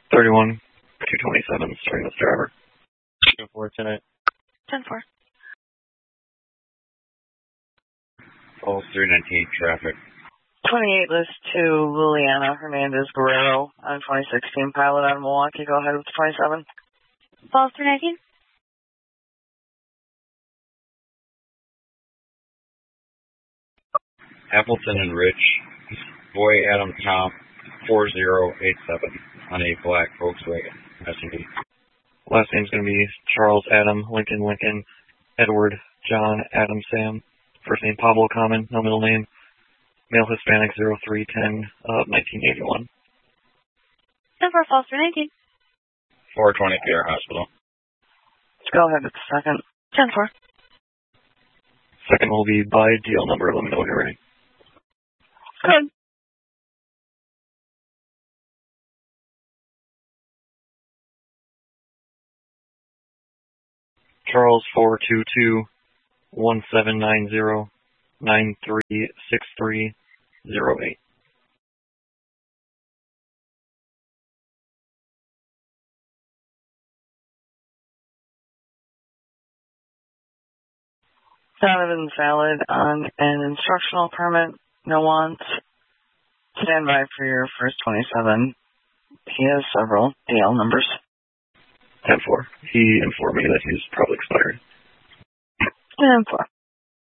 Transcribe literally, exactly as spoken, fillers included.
thirty-one, two twenty-seven, starting with driver. ten four tonight. ten four. Falls three nineteen, traffic. twenty-eight list to Liliana Hernandez Guerrero on twenty sixteen pilot out of Milwaukee. Go ahead with twenty-seven. Falls three nineteen. Appleton and Rich, Boy Adam Tom, four zero eight seven on a black Volkswagen S U V. Last name's going to be Charles Adam Lincoln Lincoln Edward John Adam Sam. First name Pablo Common, no middle name. Male Hispanic zero three ten of nineteen eighty-one. ten four, falls three nineteen. four twenty P R Hospital. Let's go ahead with the second. ten four. Second will be by deal number. Let me know when you're ready. Good. Charles four two two one seven nine zero nine three six three zero eight. Donovan's valid on an instructional permit. No wants. Stand by for your first twenty-seven. He has several D L numbers. ten four. He informed me that he's probably expired. ten four.